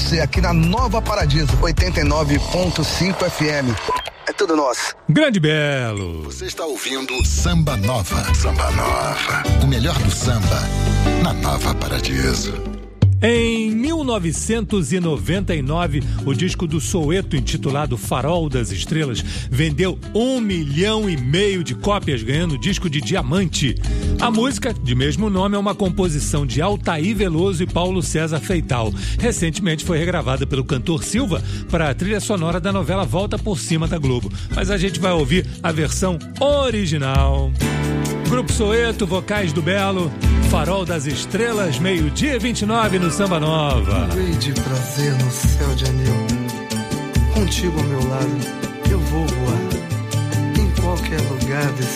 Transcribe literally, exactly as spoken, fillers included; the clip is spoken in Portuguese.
você aqui na Nova Paradiso, oitenta e nove ponto cinco F M. É tudo nosso. Grande Belo. Você está ouvindo Samba Nova. Samba Nova. O melhor do samba na Nova Paradiso. Em mil novecentos e noventa e nove, o disco do Soweto, intitulado Farol das Estrelas, vendeu um milhão e meio de cópias, ganhando disco de diamante. A música, de mesmo nome, é uma composição de Altair Veloso e Paulo César Feital. Recentemente foi regravada pelo cantor Silva para a trilha sonora da novela Volta por Cima da Globo. Mas a gente vai ouvir a versão original. Grupo Soweto, vocais do Belo, Farol das Estrelas, meio-dia e vinte e nove no Samba Nova. Voei de prazer no céu de anil, contigo ao meu lado, eu vou voar em qualquer lugar desse